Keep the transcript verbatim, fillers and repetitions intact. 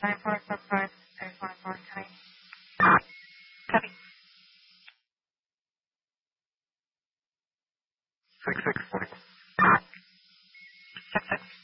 nine four seven five, six one four, copy. Copy. Six six forty. Six six.